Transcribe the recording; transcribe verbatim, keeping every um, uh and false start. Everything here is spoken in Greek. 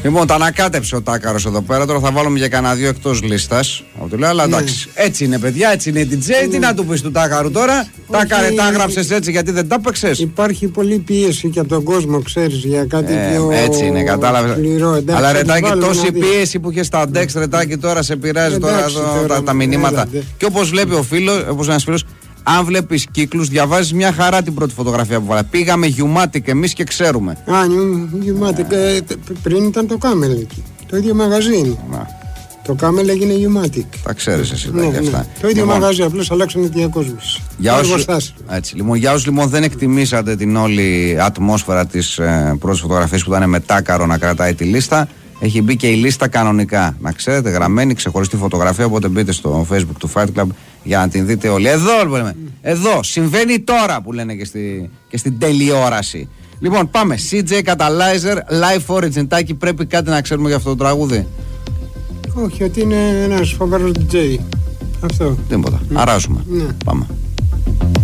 Λοιπόν, τα ανακάτεψε ο Τάκαρος εδώ πέρα. Τώρα θα βάλουμε για κανένα δύο εκτός λίστας. Αλλά εντάξει, ναι. Έτσι είναι, παιδιά, έτσι είναι η ντι τζέι. Ναι. Τι να του πεις του Τάκαρου τώρα. Τάκαρε, τα έγραψες έτσι γιατί δεν τα έπαιξες. Υπάρχει πολλή πίεση για τον κόσμο, ξέρεις, για κάτι ε, πιο. Έτσι είναι, κατάλαβες. Εντάξει, αλλά Ρετάκι, τόση δει. πίεση που είχε στα Dex, Ρετάκι, τώρα σε πειράζει εντάξει, τώρα, τώρα, τα, τα μηνύματα. Έλατε. Και όπως βλέπει ο φίλος, όπως ένας φίλος. Αν βλέπεις κύκλους, διαβάζεις μια χαρά την πρώτη φωτογραφία που βάλα. Πήγαμε Γιουμάτικ εμείς και ξέρουμε. Α, Γιουμάτικ. Ε, πριν ήταν το Κάμελ εκεί. Το ίδιο μαγαζί είναι. Να. Το Κάμελ έγινε Γιουμάτικ. Τα ξέρεις εσύ τα ναι, και αυτά. Ναι. Το ίδιο λοιπόν, μαγαζί, απλώς αλλάξανε διακόσμηση. Για όσους, έτσι, λοιπόν, για όσους λοιπόν δεν εκτιμήσατε την όλη ατμόσφαιρα της ε, πρώτης φωτογραφίας που ήταν με Τάκαρο να κρατάει τη λίστα, έχει μπει και η λίστα κανονικά. Να ξέρετε, γραμμένη, ξεχωριστή φωτογραφία. Οπότε μπείτε στο Facebook του Fight Club για να την δείτε όλοι. Εδώ, λέμε. Εδώ, συμβαίνει τώρα που λένε και, στη, και στην τελειόραση. Λοιπόν, πάμε. σι τζέι Catalyzer, Live Origin. Τάκη, πρέπει κάτι να ξέρουμε για αυτό το τραγούδι. Όχι, ότι είναι ένας φοβερός ντι τζέι. Αυτό. Τίποτα. Mm. Αράζουμε. Ναι. Πάμε.